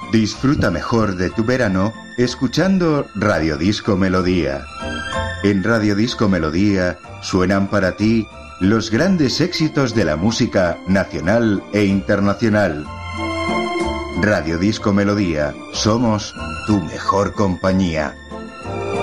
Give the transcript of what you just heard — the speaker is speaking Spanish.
Disfruta mejor de tu verano escuchando Radio Disco Melodía. En Radio Disco Melodía suenan para ti los grandes éxitos de la música nacional e internacional. Radio Disco Melodía, somos tu mejor compañía.